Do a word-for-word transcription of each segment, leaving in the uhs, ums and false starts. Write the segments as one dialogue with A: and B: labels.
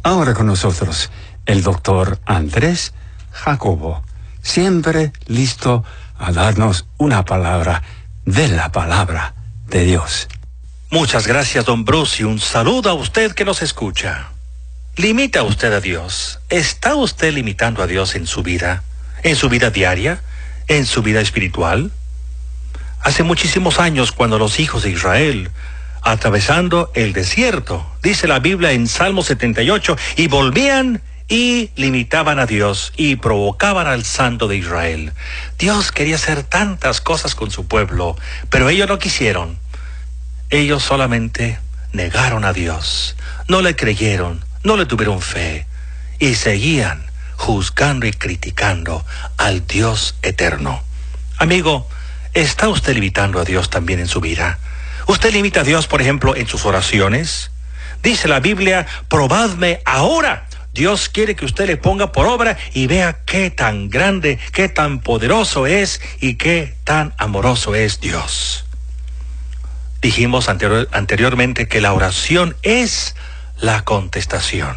A: Ahora con nosotros el doctor Andrés Jacobo, siempre listo a darnos una palabra de la palabra de Dios.
B: Muchas gracias, don Bruce, y un saludo a usted que nos escucha. ¿Limita usted a Dios? ¿Está usted limitando a Dios en su vida? ¿En su vida diaria? ¿En su vida espiritual? Hace muchísimos años, cuando los hijos de Israel, atravesando el desierto, dice la Biblia en Salmo setenta y ocho, y volvían y limitaban a Dios y provocaban al Santo de Israel. Dios quería hacer tantas cosas con su pueblo, pero ellos no quisieron. Ellos solamente negaron a Dios, no le creyeron, no le tuvieron fe, y seguían juzgando y criticando al Dios eterno. Amigo, ¿está usted limitando a Dios también en su vida? ¿Usted limita a Dios, por ejemplo, en sus oraciones? Dice la Biblia, probadme ahora. Dios quiere que usted le ponga por obra y vea qué tan grande, qué tan poderoso es y qué tan amoroso es Dios. Dijimos anterior, anteriormente que la oración es la contestación.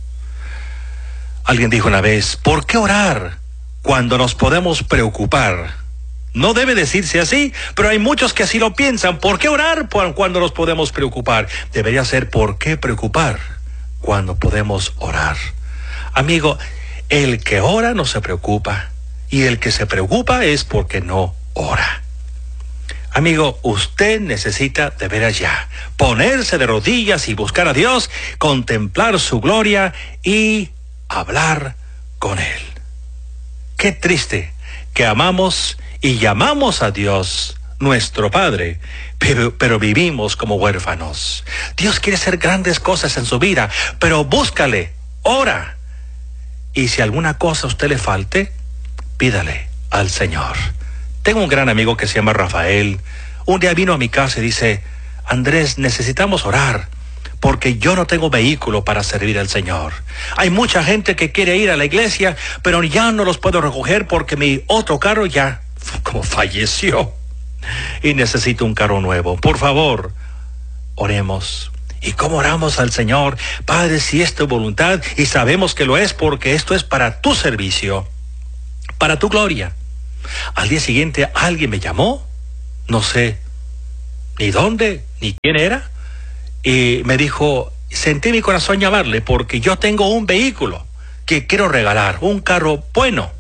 B: Alguien dijo una vez, ¿por qué orar cuando nos podemos preocupar? No debe decirse así, pero hay muchos que así lo piensan. ¿Por qué orar cuando nos podemos preocupar? Debería ser ¿por qué preocupar cuando podemos orar? Amigo, el que ora no se preocupa, y el que se preocupa es porque no ora. Amigo, usted necesita de veras ya ponerse de rodillas y buscar a Dios, contemplar su gloria y hablar con Él. Qué triste que amamos y llamamos a Dios nuestro Padre, pero, pero vivimos como huérfanos. Dios quiere hacer grandes cosas en su vida, pero búscale, ora. Y si alguna cosa a usted le falte, pídale al Señor. Tengo un gran amigo que se llama Rafael. Un día vino a mi casa y dice, Andrés, necesitamos orar, porque yo no tengo vehículo para servir al Señor. Hay mucha gente que quiere ir a la iglesia, pero ya no los puedo recoger porque mi otro carro ya como falleció y necesito un carro nuevo. Por favor, oremos. ¿Y cómo oramos al Señor? Padre, si es tu voluntad, y sabemos que lo es porque esto es para tu servicio, para tu gloria. Al día siguiente alguien me llamó, no sé ni dónde, ni quién era, y me dijo, sentí mi corazón llamarle porque yo tengo un vehículo que quiero regalar, un carro bueno.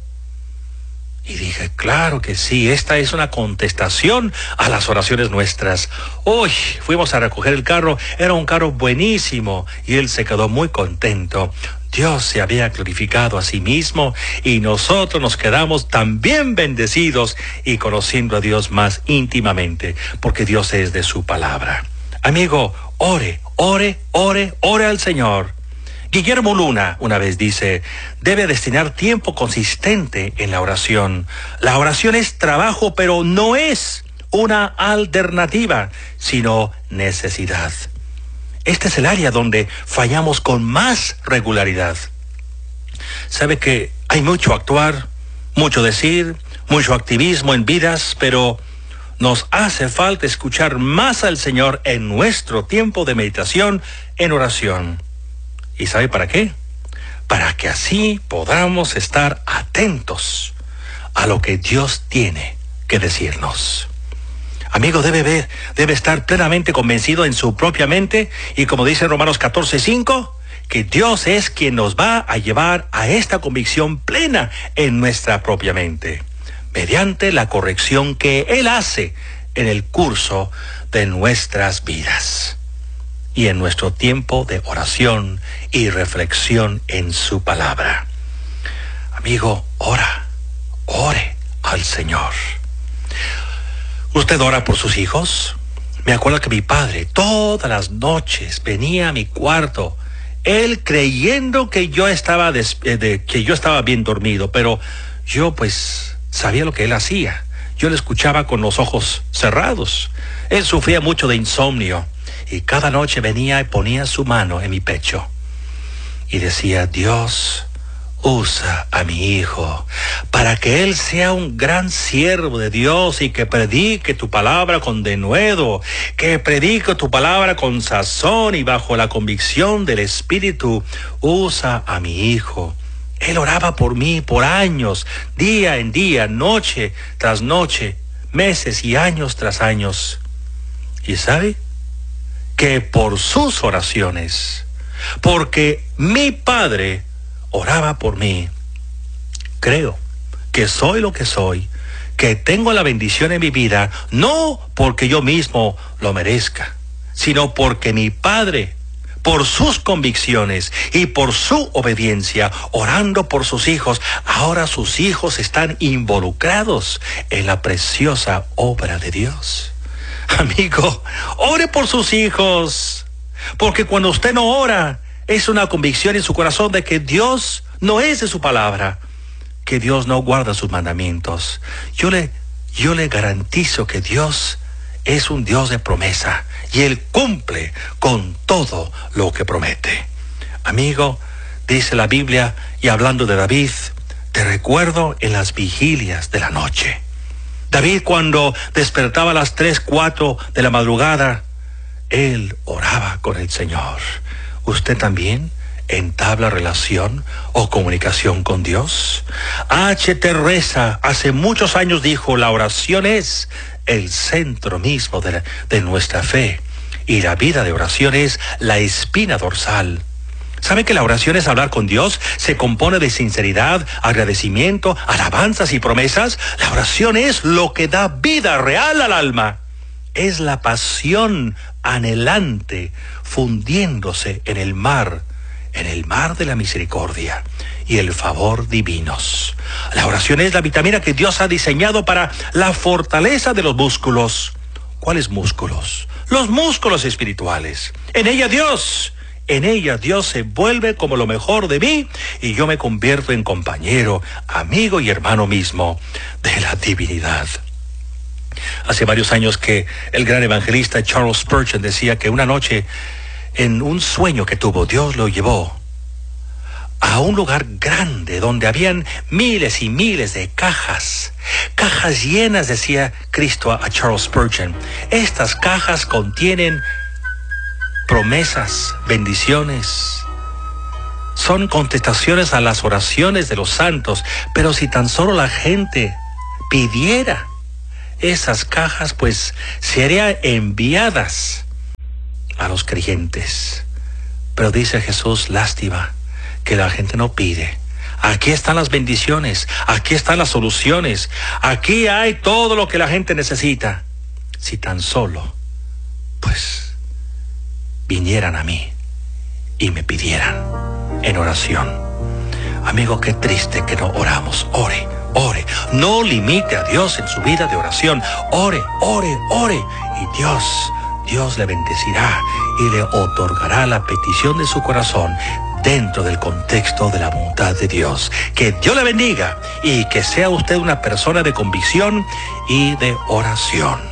B: Y dije, claro que sí, esta es una contestación a las oraciones nuestras. Hoy fuimos a recoger el carro, era un carro buenísimo, y él se quedó muy contento. Dios se había glorificado a sí mismo, y nosotros nos quedamos también bendecidos y conociendo a Dios más íntimamente, porque Dios es de su palabra. Amigo, ore, ore, ore, ore al Señor. Guillermo Luna una vez dice, debe destinar tiempo consistente en la oración. La oración es trabajo, pero no es una alternativa, sino necesidad. Este es el área donde fallamos con más regularidad. Sabe que hay mucho actuar, mucho decir, mucho activismo en vidas, pero nos hace falta escuchar más al Señor en nuestro tiempo de meditación en oración. ¿Y sabe para qué? Para que así podamos estar atentos a lo que Dios tiene que decirnos. Amigo, debe ver, debe estar plenamente convencido en su propia mente, y como dice Romanos catorce cinco, que Dios es quien nos va a llevar a esta convicción plena en nuestra propia mente, mediante la corrección que Él hace en el curso de nuestras vidas y en nuestro tiempo de oración y reflexión en su palabra. Amigo, ora, ore al Señor. ¿Usted ora por sus hijos? Me acuerdo que mi padre todas las noches venía a mi cuarto, él creyendo que yo estaba des- de, que yo estaba bien dormido, pero yo pues sabía lo que él hacía. Yo le escuchaba con los ojos cerrados. Él sufría mucho de insomnio, y cada noche venía y ponía su mano en mi pecho y decía, Dios, usa a mi hijo para que él sea un gran siervo de Dios y que predique tu palabra con denuedo, que predique tu palabra con sazón y bajo la convicción del Espíritu. Usa a mi hijo. Él oraba por mí por años, día en día, noche tras noche, meses y años tras años. ¿Y sabe? Que por sus oraciones, porque mi padre oraba por mí, creo que soy lo que soy, que tengo la bendición en mi vida, no porque yo mismo lo merezca, sino porque mi padre, por sus convicciones y por su obediencia, orando por sus hijos, ahora sus hijos están involucrados en la preciosa obra de Dios. Amigo, ore por sus hijos, porque cuando usted no ora, es una convicción en su corazón de que Dios no es de su palabra, que Dios no guarda sus mandamientos. Yo le, yo le garantizo que Dios es un Dios de promesa y Él cumple con todo lo que promete. Amigo, dice la Biblia, y hablando de David, te recuerdo en las vigilias de la noche. David, cuando despertaba a las tres, cuatro de la madrugada, él oraba con el Señor. ¿Usted también entabla relación o comunicación con Dios? H. Teresa hace muchos años dijo, la oración es el centro mismo de, la, de nuestra fe, y la vida de oración es la espina dorsal. ¿Sabe que la oración es hablar con Dios? Se compone de sinceridad, agradecimiento, alabanzas y promesas. La oración es lo que da vida real al alma. Es la pasión anhelante fundiéndose en el mar, en el mar de la misericordia y el favor divinos. La oración es la vitamina que Dios ha diseñado para la fortaleza de los músculos. ¿Cuáles músculos? Los músculos espirituales. En ella Dios, en ella Dios se vuelve como lo mejor de mí y yo me convierto en compañero, amigo y hermano mismo de la divinidad. Hace varios años que el gran evangelista Charles Spurgeon decía que una noche, en un sueño que tuvo, Dios lo llevó a un lugar grande donde habían miles y miles de cajas, cajas llenas, decía Cristo a Charles Spurgeon. Estas cajas contienen promesas, bendiciones, son contestaciones a las oraciones de los santos, pero si tan solo la gente pidiera esas cajas, pues serían enviadas a los creyentes. Pero dice Jesús, lástima que la gente no pide. Aquí están las bendiciones, aquí están las soluciones, aquí hay todo lo que la gente necesita. Si tan solo, pues, vinieran a mí y me pidieran en oración. Amigo, qué triste que no oramos. Ore, ore. No limite a Dios en su vida de oración. Ore, ore, ore. Y Dios, Dios le bendecirá y le otorgará la petición de su corazón dentro del contexto de la voluntad de Dios. Que Dios le bendiga y que sea usted una persona de convicción y de oración.